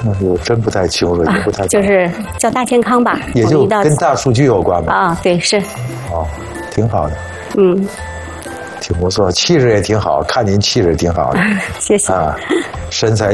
我真不太清楚，也不太就是叫大健康吧， 也就跟大数据有关吧。 啊，对，是。 哦，挺好的。 嗯， 挺不错，气质也挺好，看您气质挺好的。 谢谢。 啊，身材。